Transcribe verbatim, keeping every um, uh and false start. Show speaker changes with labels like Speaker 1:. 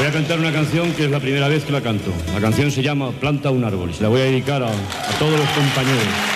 Speaker 1: Voy a cantar una canción que es la primera vez que la canto. La canción se llama Planta un árbol y se la voy a dedicar a, a todos los compañeros.